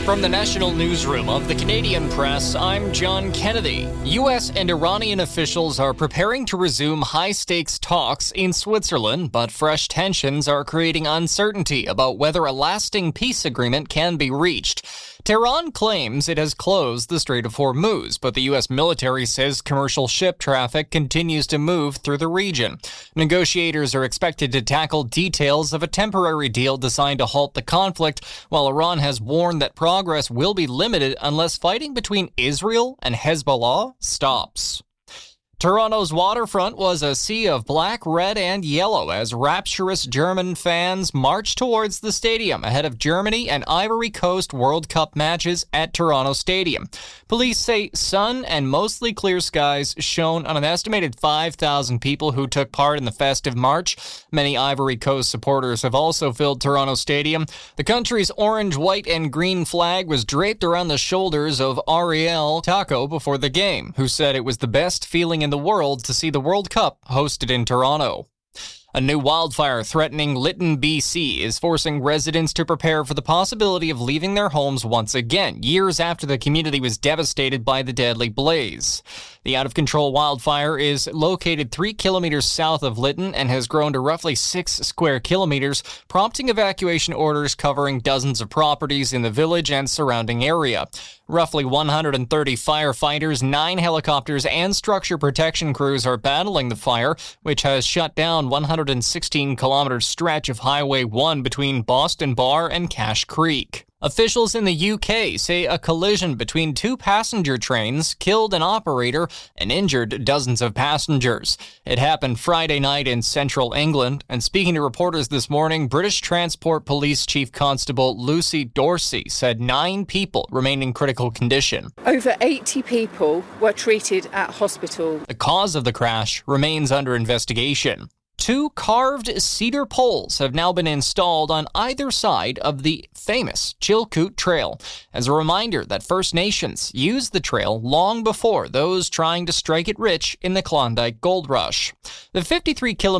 From the National Newsroom of the Canadian Press, I'm John Kennedy. U.S. and Iranian officials are preparing to resume high-stakes talks in Switzerland, but fresh tensions are creating uncertainty about whether a lasting peace agreement can be reached. Tehran claims it has closed the Strait of Hormuz, but the U.S. military says commercial ship traffic continues to move through the region. Negotiators are expected to tackle details of a temporary deal designed to halt the conflict, while Iran has warned that progress will be limited unless fighting between Israel and Hezbollah stops. Toronto's waterfront was a sea of black, red, and yellow as rapturous German fans marched towards the stadium ahead of Germany and Ivory Coast World Cup matches at Toronto Stadium. Police say sun and mostly clear skies shone on an estimated 5,000 people who took part in the festive march. Many Ivory Coast supporters have also filled Toronto Stadium. The country's orange, white, and green flag was draped around the shoulders of Ariel Taco before the game, who said it was the best feeling in the world to see the World Cup hosted in Toronto. A new wildfire threatening Lytton, BC is forcing residents to prepare for the possibility of leaving their homes once again, years after the community was devastated by the deadly blaze. The out-of-control wildfire is located 3 kilometers south of Lytton and has grown to roughly 6 square kilometers, prompting evacuation orders covering dozens of properties in the village and surrounding area. Roughly 130 firefighters, 9 helicopters, and structure protection crews are battling the fire, which has shut down 116-kilometer stretch of Highway 1 between Boston Bar and Cache Creek. Officials in the UK say a collision between 2 passenger trains killed an operator and injured dozens of passengers. It happened Friday night in central England, and speaking to reporters this morning, British Transport Police Chief Constable Lucy Dorsey said 9 people remain in critical condition. Over 80 people were treated at hospital. The cause of the crash remains under investigation. 2 carved cedar poles have now been installed on either side of the famous Chilkoot Trail as a reminder that First Nations used the trail long before those trying to strike it rich in the Klondike Gold Rush. The 53-kilometer